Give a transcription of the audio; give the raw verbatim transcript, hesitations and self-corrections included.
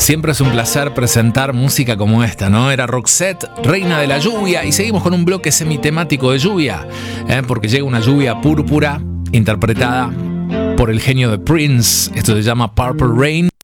Siempre es un placer presentar música como esta, ¿no? Era Roxette, Reina de la Lluvia, y seguimos con un bloque semitemático de lluvia, ¿eh? Porque llega una lluvia púrpura interpretada por el genio de Prince. Esto se llama Purple Rain.